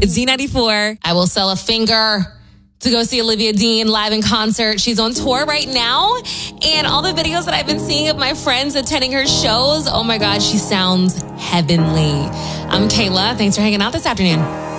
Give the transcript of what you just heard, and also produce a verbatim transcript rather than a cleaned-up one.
It's Z ninety-four. I will sell a finger to go see Olivia Dean live in concert. She's on tour right now. And all the videos that I've been seeing of my friends attending her shows, oh my God, she sounds heavenly. I'm Kayla. Thanks for hanging out this afternoon.